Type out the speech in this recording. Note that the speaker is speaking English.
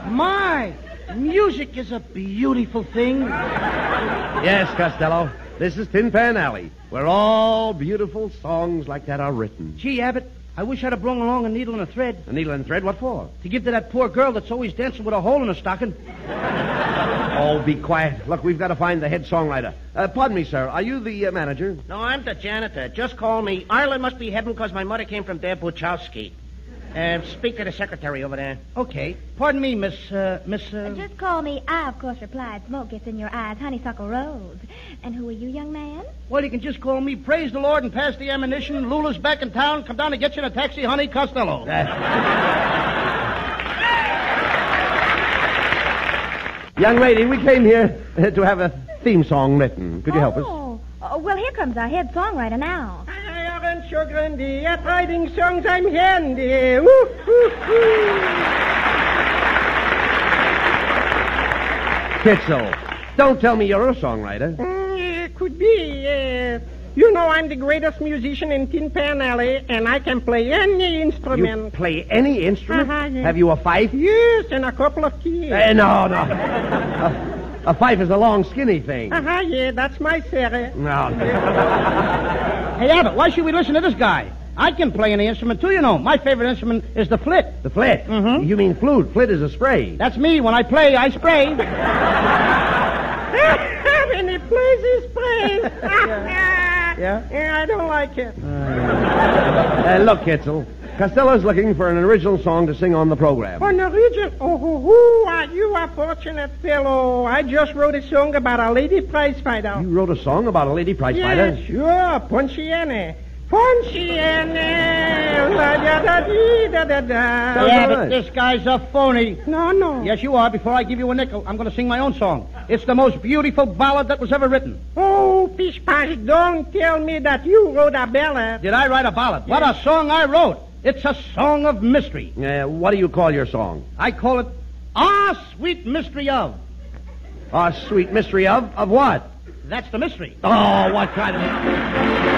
My, music is a beautiful thing. Yes, Costello. This is Tin Pan Alley, where all beautiful songs like that are written. Gee, Abbott, I wish I'd have brought along a needle and a thread. A needle and thread? What for? To give to that poor girl that's always dancing with a hole in her stocking. Oh, be quiet. Look, we've got to find the head songwriter. Pardon me, sir. Are you the manager? No, I'm the janitor. Just call me. Ireland must be heaven because my mother came from there, Buchowski. Speak to the secretary over there. Okay. Pardon me, Miss... Just call me. I, of course, replied. Smoke gets in your eyes. Honeysuckle Rose. And who are you, young man? Well, you can just call me Praise the Lord and pass the ammunition. Lula's back in town. Come down and get you in a taxi, honey. Costello. Young lady, we came here to have a theme song written. Could you help us? Well, here comes our head songwriter now. I aren't so grandy. At writing songs, I'm handy. Woo, woo, woo. Kitzel, don't tell me you're a songwriter. It could be. You know I'm the greatest musician in Tin Pan Alley, and I can play any instrument. You play any instrument? Yeah. Have you a fife? Yes, and a couple of keys. No. A fife is a long, skinny thing. Yeah, that's my Sarah. No. Hey, Abbott, why should we listen to this guy? I can play any instrument, too, you know. My favorite instrument is the flit. The flit? Mm-hmm. You mean flute. Flit is a spray. That's me. When I play, I spray. When he plays, he sprays. Yeah? I don't like it. Look, Kitzel. Costello's looking for an original song to sing on the program. On the region? You are fortunate fellow. I just wrote a song about a lady prize fighter. You wrote a song about a lady prize fighter? Yeah, sure. Ponciane. Ponciane. La-da-da-dee-da-da-da. Yeah, but this guy's a phony. No. Yes, you are. Before I give you a nickel, I'm going to sing my own song. It's the most beautiful ballad that was ever written. Oh, Pish Pash, don't tell me that you wrote a ballad. Did I write a ballad? What a song I wrote. It's a song of mystery. What do you call your song? I call it Ah, Sweet Mystery Of. Ah, Sweet Mystery of? Of what? That's the mystery. Oh, what kind of...